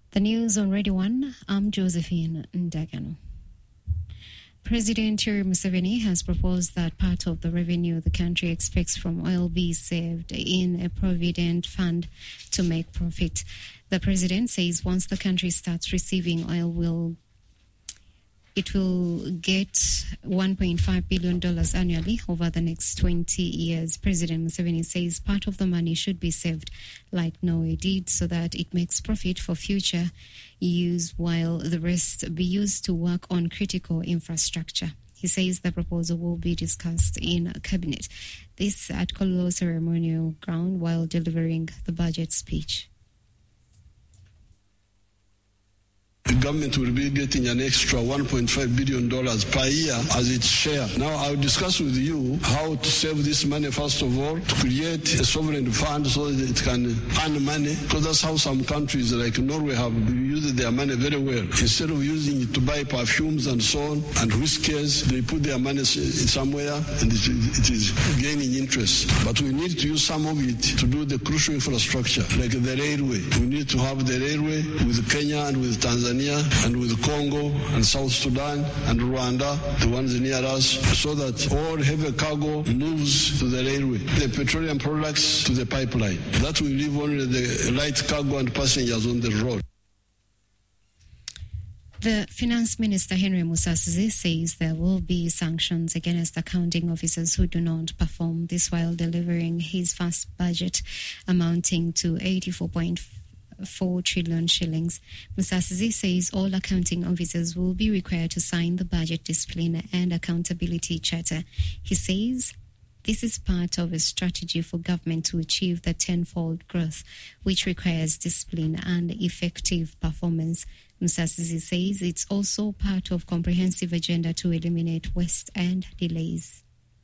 The news on Radio 1, I'm Josephine Ndagano. President Yoweri Museveni has proposed that part of the revenue the country expects from oil be saved in a provident fund to make profit. The president says once the country starts receiving oil, it will get $1.5 billion annually over the next 20 years. President Museveni says part of the money should be saved like Norway did so that it makes profit for future use while the rest be used to work on critical infrastructure. He says the proposal will be discussed in cabinet. This at Kololo Ceremonial Ground while delivering the budget speech. The government will be getting an extra $1.5 billion per year as its share. Now, I'll discuss with you how to save this money, first of all, to create a sovereign fund so that it can earn money, because that's how some countries like Norway have used their money very well. Instead of using it to buy perfumes and so on and whiskies, they put their money somewhere and it is gaining interest. But we need to use some of it to do the crucial infrastructure, like the railway. We need to have the railway with Kenya and with Tanzania and with Congo and South Sudan and Rwanda, the ones near us, so that all heavy cargo moves to the railway, the petroleum products to the pipeline. That will leave only the light cargo and passengers on the road. The Finance Minister Henry Musasizi says there will be sanctions against accounting officers who do not perform this while delivering his first budget amounting to 84.4 trillion shillings. Musasizi says all accounting officers will be required to sign the Budget Discipline and Accountability Charter. He says this is part of a strategy for government to achieve the tenfold growth, which requires discipline and effective performance. Musasizi says it's also part of comprehensive agenda to eliminate waste and delays.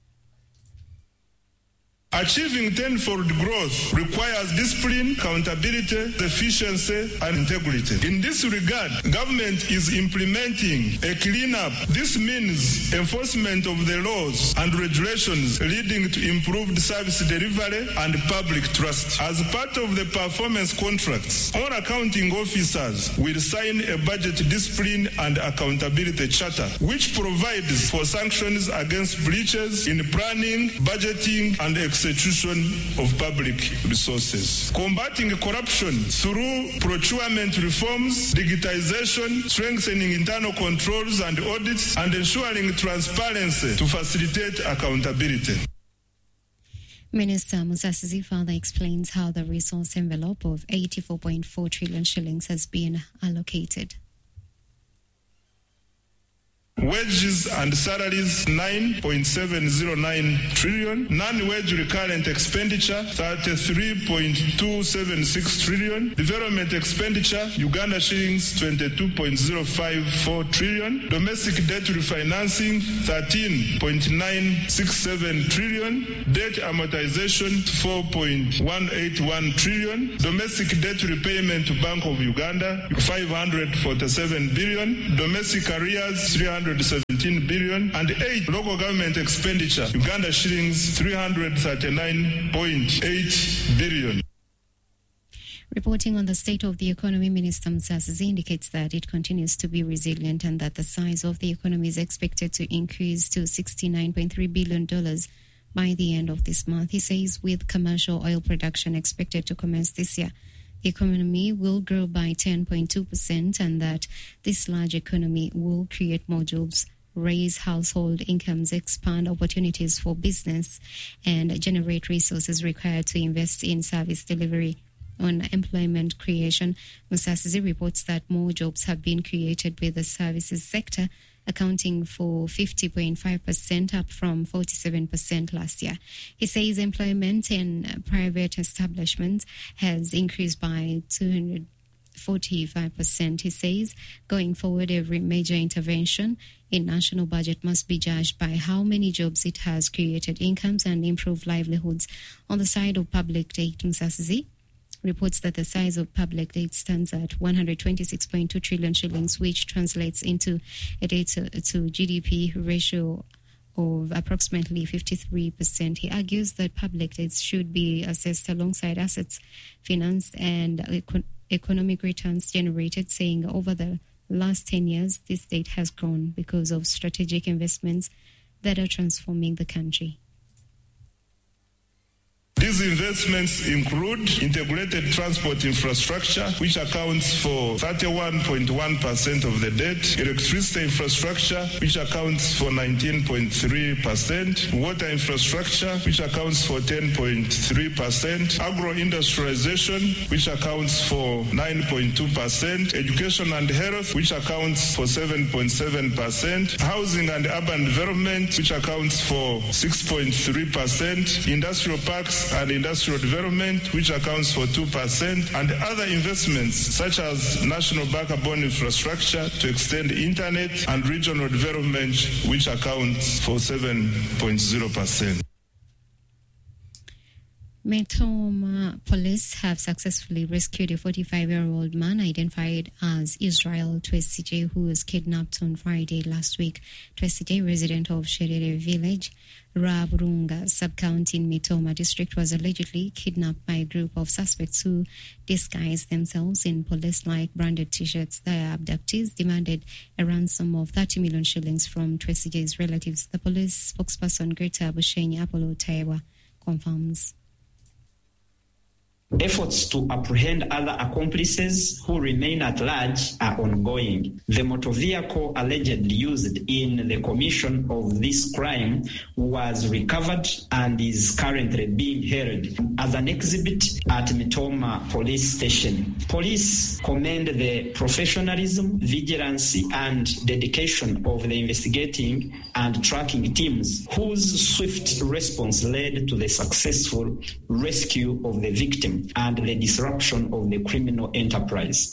Achieving tenfold growth requires discipline, accountability, efficiency, and integrity. In this regard, government is implementing a cleanup. This means enforcement of the laws and regulations leading to improved service delivery and public trust. As part of the performance contracts, all accounting officers will sign a budget discipline and accountability charter, which provides for sanctions against breaches in planning, budgeting, and execution of public resources. Combating corruption through procurement reforms, digitization, strengthening internal controls and audits, and ensuring transparency to facilitate accountability. Minister Musasizi further explains how the resource envelope of 84.4 trillion shillings has been allocated. Wages and salaries 9.709 trillion, non-wage recurrent expenditure 33.276 trillion, development expenditure Uganda shillings 22.054 trillion, domestic debt refinancing 13.967 trillion, debt amortization 4.181 trillion, domestic debt repayment to Bank of Uganda 547 billion, domestic arrears 317 billion, and 8 local government expenditure Uganda shillings 339.8 billion. Reporting on the state of the economy, Minister Musasizi indicates that it continues to be resilient and that the size of the economy is expected to increase to $69.3 billion by the end of this month. He says with commercial oil production expected to commence this year, the economy will grow by 10.2% and that this large economy will create more jobs, raise household incomes, expand opportunities for business, and generate resources required to invest in service delivery. On employment creation, Musasizi reports that more jobs have been created with the services sector, accounting for 50.5%, up from 47% last year. He says employment in private establishments has increased by 245%. He says going forward, every major intervention in national budget must be judged by how many jobs it has created, incomes, and improved livelihoods. On the side of public aid, Musasizi reports that the size of public aid stands at 126.2 trillion shillings, which translates into a debt to GDP ratio of approximately 53%. He argues that public aid should be assessed alongside assets financed and economic returns generated, saying over the last 10 years, this state has grown because of strategic investments that are transforming the country. These investments include integrated transport infrastructure, which accounts for 31.1% of the debt, electricity infrastructure, which accounts for 19.3%, water infrastructure, which accounts for 10.3%, agro-industrialization, which accounts for 9.2%, education and health, which accounts for 7.7%, housing and urban development, which accounts for 6.3%, industrial parks and industrial development, which accounts for 2%, and other investments such as national backbone infrastructure to extend internet and regional development, which accounts for 7.0%. Metoma police have successfully rescued a 45-year-old man identified as Israel Twesije, who was kidnapped on Friday last week. Twesije, resident of Sherere village, Raburunga sub-county in Metoma district, was allegedly kidnapped by a group of suspects who disguised themselves in police-like branded t-shirts. Their abductees demanded a ransom of 30 million shillings from Twesije's relatives. The police spokesperson Greta Bushenyi Apollo Taiwa confirms. Efforts to apprehend other accomplices who remain at large are ongoing. The motor vehicle allegedly used in the commission of this crime was recovered and is currently being held as an exhibit at Metoma Police Station. Police commend the professionalism, vigilance, and dedication of the investigating and tracking teams, whose swift response led to the successful rescue of the victim and the disruption of the criminal enterprise.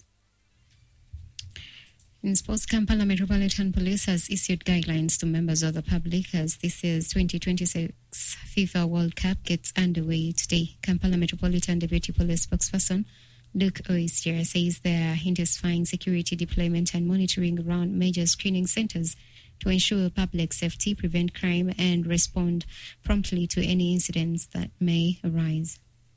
In sports, Kampala Metropolitan Police has issued guidelines to members of the public as this year's 2026 FIFA World Cup gets underway today. Kampala Metropolitan Deputy Police Spokesperson Luke Oistia says they are intensifying security deployment and monitoring around major screening centers to ensure public safety, prevent crime, and respond promptly to any incidents that may arise.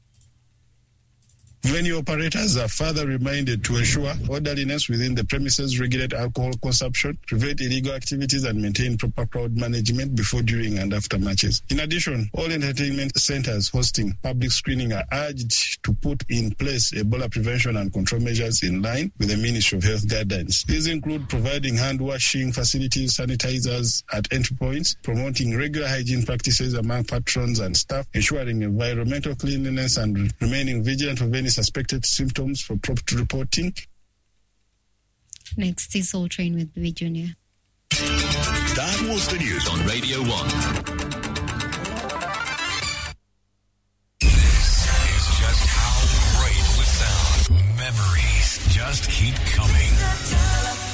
Venue operators are further reminded to ensure orderliness within the premises, regulate alcohol consumption, prevent illegal activities, and maintain proper crowd management before, during, and after matches. In addition, all entertainment centers hosting public screening are urged to put in place Ebola prevention and control measures in line with the Ministry of Health guidelines. These include providing hand-washing facilities, sanitizers at entry points, promoting regular hygiene practices among patrons and staff, ensuring environmental cleanliness, and remaining vigilant of any suspected symptoms for prompt reporting. Next is All Train with Bibi Junior. That was the news on Radio 1. This is just how great it would sound. Memories just keep coming.